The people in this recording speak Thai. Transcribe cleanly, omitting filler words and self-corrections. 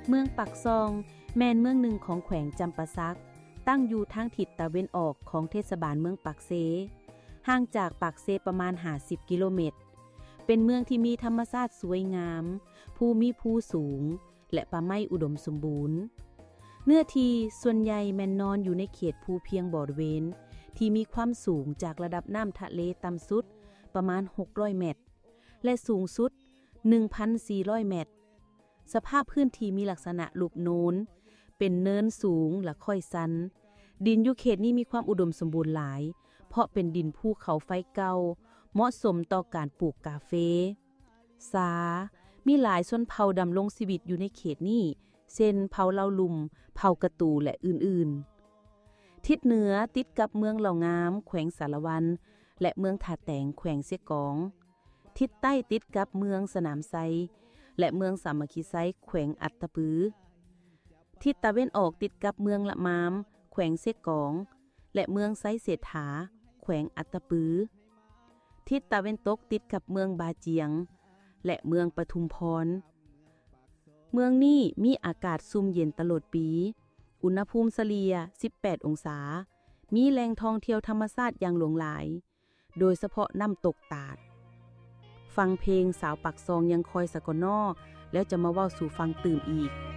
เมืองปักซองแม่นเมืองหนึ่งของแขวงจำปาสักตั้งอยู่ทางทิศตะวันออกของเทศบาลเมืองปากเซห่างจากปากเซประมาณ50กิโลเมตรเป็นเมืองที่มีธรรมชาติสวยงามภูมิสูงและป่าไม้อุดมสมบูรณ์เนื้อที่ส่วนใหญ่แม่นนอนอยู่ในเขตภูเพียงบริเวณที่มีความสูงจากระดับน้ำทะเลต่ำสุดประมาณ600เมตรและสูงสุด 1,400 เมตรสภาพพื้นที่มีลักษณะลูกโนนเป็นเนินสูงและค่อยซันดินอยู่เขตนี้มีความอุดมสมบูรณ์หลายเพราะเป็นดินภูเขาไฟเก่าเหมาะสมต่อการปลูกกาเฟสามีหลายชนเผ่าดำรงชีวิตอยู่ในเขตนี้เช่นเผ่าเล่าลุมเผ่ากระตูและอื่นๆทิศเหนือติดกับเมืองเหล่างามแขวงสารวันและเมืองถาแตงแขวงเสกองทิศใต้ติดกับเมืองสนามไซและเมืองสามัคคีไซแขวงอัตตปือทิศตะวันออกติดกับเมืองละมามแขวงเสกองและเมืองไซเศรษฐาแขวงอัตตปือทิศตะวันตกติดกับเมืองบาเจียงและเมืองปทุมพรเมืองนี้มีอากาศซุ่มเย็นตลอดปีอุณหภูมิเฉลี่ย18องศามีแหล่งท่องเที่ยวธรรมชาติอย่างหลวงหลายโดยเฉพาะน้ำตกตาดฟังเพลงสาวปักซองยังคอยสะกอนนอแล้วจะมาเว้าสู่ฟังตื่มอีก